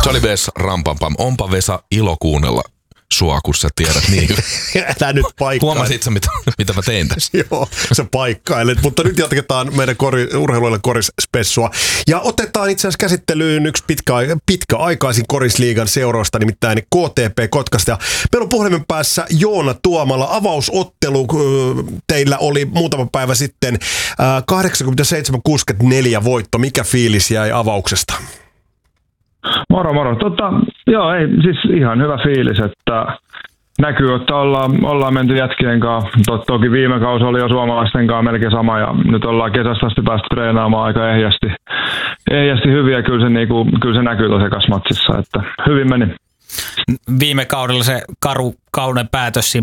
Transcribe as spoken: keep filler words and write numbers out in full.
Se oli Vesa Rampampam. Onpa Vesa ilo kuunnella sua, kun sä tiedät niin. Tää nyt paikkaa. Huomasit sä, mitä, mitä mä tein tässä? Joo, se paikkailet. Mutta nyt jatketaan meidän kori, urheiluille korisspessua. Ja otetaan itse asiassa käsittelyyn yksi pitkä, pitkäaikaisin korisliigan seuroista, nimittäin K T P Kotkasta. Ja meillä on puhelimen päässä Joona Tuomala. Avausottelu teillä oli muutama päivä sitten kahdeksankymmentäseitsemän kuusikymmentäneljä voitto. Mikä fiilis jäi avauksesta? Moro, moro. Tota, joo, ei, siis ihan hyvä fiilis, että näkyy, että ollaan, ollaan menty jätkien kanssa. To, toki viime kausi oli jo suomalaisten kanssa melkein sama ja nyt ollaan kesästä asti päästy treenaamaan aika ehjästi, ehjästi hyviä. Kyllä se, niinku, kyllä se näkyy tuossa ekassa matsissa, että hyvin meni. Viime kaudella se karu kauden päätös siinä